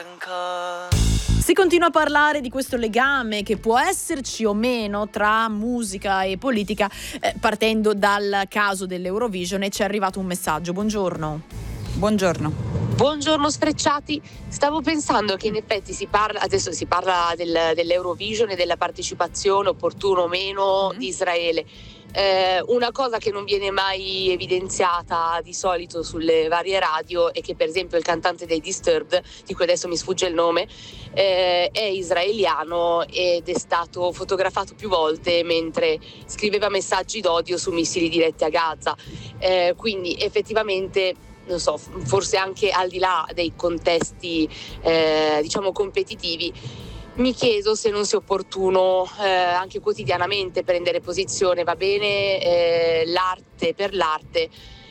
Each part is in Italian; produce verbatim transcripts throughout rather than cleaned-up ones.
Si continua a parlare di questo legame che può esserci o meno tra musica e politica, eh, partendo dal caso dell'Eurovision, e ci è arrivato un messaggio. Buongiorno. Buongiorno. Buongiorno Sfrecciati, stavo pensando che in effetti si parla, adesso si parla del, dell'Eurovision e della partecipazione opportuna o meno mm-hmm. di Israele. Eh, una cosa che non viene mai evidenziata di solito sulle varie radio è che per esempio il cantante dei Disturbed, di cui adesso mi sfugge il nome, eh, è israeliano ed è stato fotografato più volte mentre scriveva messaggi d'odio su missili diretti a Gaza, eh, quindi effettivamente non so, forse anche al di là dei contesti eh, diciamo competitivi, mi chiedo se non sia opportuno eh, anche quotidianamente prendere posizione. Va bene eh, l'arte per l'arte,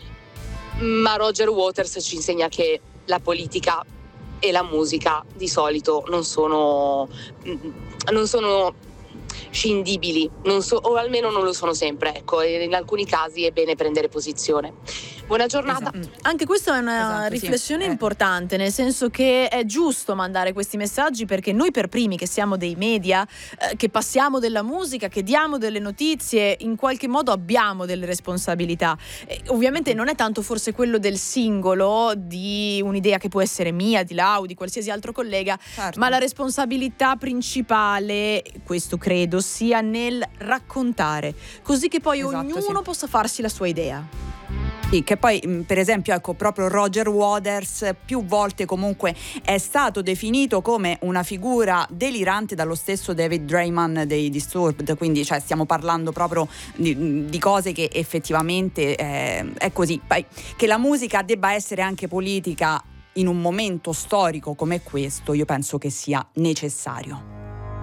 ma Roger Waters ci insegna che la politica e la musica di solito non sono non sono scindibili, non so, o almeno non lo sono sempre, ecco, e in alcuni casi è bene prendere posizione. Buona giornata. Esatto. Anche questa è una esatto, riflessione sì. eh. importante, nel senso che è giusto mandare questi messaggi, perché noi per primi, che siamo dei media, eh, che passiamo della musica, che diamo delle notizie, in qualche modo abbiamo delle responsabilità. E ovviamente non è tanto forse quello del singolo, di un'idea che può essere mia, di Lau, di qualsiasi altro collega, Certo. ma la responsabilità principale, questo credo, sia nel raccontare, così che poi Esatto, ognuno sì. possa farsi la sua idea. Sì, che poi per esempio ecco proprio Roger Waters più volte comunque è stato definito come una figura delirante dallo stesso David Draiman dei Disturbed, quindi cioè stiamo parlando proprio di, di cose che effettivamente eh, è così. Poi, che la musica debba essere anche politica in un momento storico come questo, io penso che sia necessario.